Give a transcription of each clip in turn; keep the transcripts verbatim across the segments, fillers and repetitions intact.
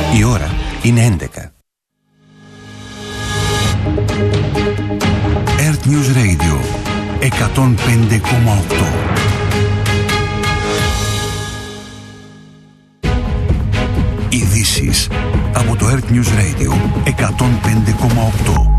Η ώρα είναι έντεκα. Earth News Radio εκατόν πέντε κόμμα οκτώ. Ειδήσεις από το Earth News Radio εκατόν πέντε κόμμα οκτώ.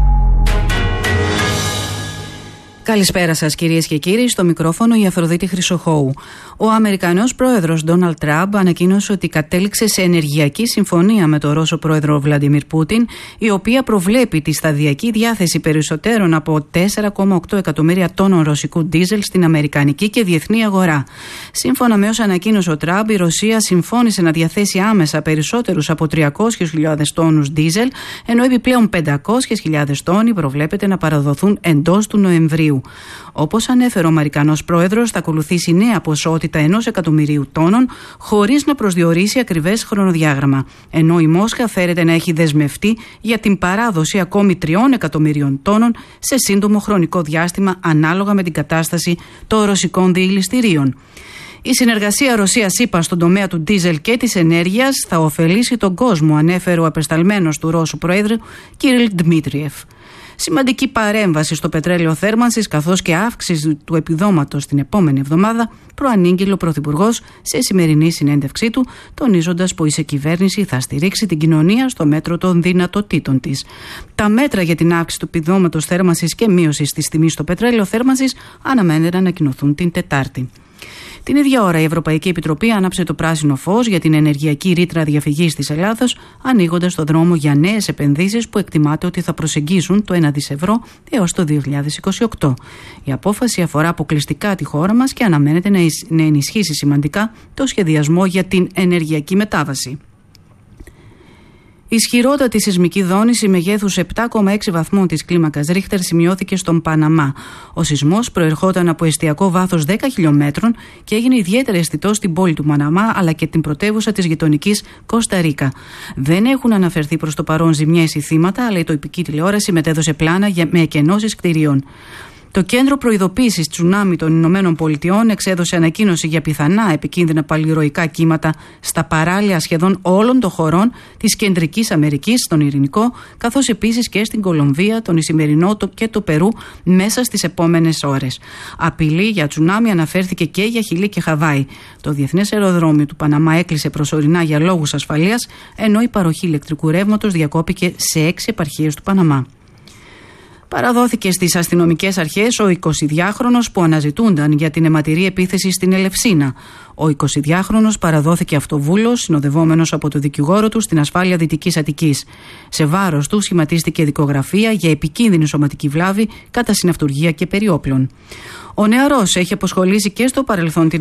Καλησπέρα σας κυρίες και κύριοι, στο μικρόφωνο η Αφροδίτη Χρυσοχώου. Ο Αμερικανός πρόεδρος Ντόναλντ Τραμπ ανακοίνωσε ότι κατέληξε σε ενεργειακή συμφωνία με τον Ρώσο πρόεδρο Βλαντιμίρ Πούτιν, η οποία προβλέπει τη σταδιακή διάθεση περισσότερων από τέσσερα κόμμα οκτώ εκατομμύρια τόνων ρωσικού ντίζελ στην αμερικανική και διεθνή αγορά. Σύμφωνα με όσα ανακοίνωσε ο Τραμπ, η Ρωσία συμφώνησε να διαθέσει άμεσα περισσότερους από τριακόσιες χιλιάδες τόνους ντίζελ, ενώ επιπλέον πεντακόσιες χιλιάδες τόνοι προβλέπεται να παραδοθούν εντός του Νοεμβρίου. Όπως ανέφερε ο Αμερικανός πρόεδρος, θα ακολουθήσει νέα ποσότητα ενός εκατομμυρίου τόνων, χωρίς να προσδιορίσει ακριβές χρονοδιάγραμμα. Ενώ η Μόσχα φέρεται να έχει δεσμευτεί για την παράδοση ακόμη τριών εκατομμυρίων τόνων σε σύντομο χρονικό διάστημα, ανάλογα με την κατάσταση των ρωσικών διηληστηρίων. Η συνεργασία Ρωσίας-ΗΠΑ στον τομέα του ντίζελ και της ενέργειας θα ωφελήσει τον κόσμο, ανέφερε ο απεσταλμένος του Ρώσου Προέδρου Κυρίλ Ντμίτριεφ. Σημαντική παρέμβαση στο πετρέλαιο θέρμανσης καθώς και αύξηση του επιδόματος την επόμενη εβδομάδα, προανήγγειλε ο Πρωθυπουργός σε σημερινή συνέντευξή του, τονίζοντας πως η κυβέρνηση θα στηρίξει την κοινωνία στο μέτρο των δυνατοτήτων της. Τα μέτρα για την αύξηση του επιδόματος θέρμανσης και μείωση της τιμής στο πετρέλαιο θέρμανσης αναμένεται να ανακοινωθούν την Τετάρτη. Την ίδια ώρα η Ευρωπαϊκή Επιτροπή άναψε το πράσινο φως για την ενεργειακή ρήτρα διαφυγής της Ελλάδος, ανοίγοντας το δρόμο για νέες επενδύσεις που εκτιμάται ότι θα προσεγγίσουν το ένα δισεκατομμύριο ευρώ έως το δύο χιλιάδες είκοσι οκτώ. Η απόφαση αφορά αποκλειστικά τη χώρα μας και αναμένεται να ενισχύσει σημαντικά το σχεδιασμό για την ενεργειακή μετάβαση. Ισχυρότατη σεισμική δόνηση μεγέθους επτά κόμμα έξι βαθμών της κλίμακας Ρίχτερ σημειώθηκε στον Παναμά. Ο σεισμός προερχόταν από εστιακό βάθος δέκα χιλιομέτρων και έγινε ιδιαίτερα αισθητός στην πόλη του Παναμά αλλά και την πρωτεύουσα της γειτονικής Κώστα Ρίκα. Δεν έχουν αναφερθεί προς το παρόν ζημιές ή θύματα, αλλά η τοπική τηλεόραση μετέδωσε πλάνα με εκενώσεις κτηρίων. Το Κέντρο Προειδοποίησης Τσουνάμι των Ηνωμένων Πολιτειών εξέδωσε ανακοίνωση για πιθανά επικίνδυνα παλιροϊκά κύματα στα παράλια σχεδόν όλων των χωρών της Κεντρικής Αμερικής, στον Ειρηνικό, καθώς επίσης και στην Κολομβία, τον Ισημερινό και το Περού μέσα στις επόμενες ώρες. Απειλή για τσουνάμι αναφέρθηκε και για Χιλή και Χαβάη. Το Διεθνές Αεροδρόμιο του Παναμά έκλεισε προσωρινά για λόγους ασφαλείας, ενώ η παροχή ηλεκτρικού ρεύματος διακόπηκε σε έξι επαρχίες του Παναμά. Παραδόθηκε στις αστυνομικές αρχές ο εικοσιδυάχρονος που αναζητούνταν για την αιματηρή επίθεση στην Ελευσίνα. Ο εικοσιδυάχρονος παραδόθηκε αυτοβούλος, συνοδευόμενος από το δικηγόρο του στην ασφάλεια Δυτικής Αττικής. Σε βάρος του σχηματίστηκε δικογραφία για επικίνδυνη σωματική βλάβη κατά συναυτουργία και περιόπλων. Ο νεαρός έχει αποσχολήσει και στο παρελθόν την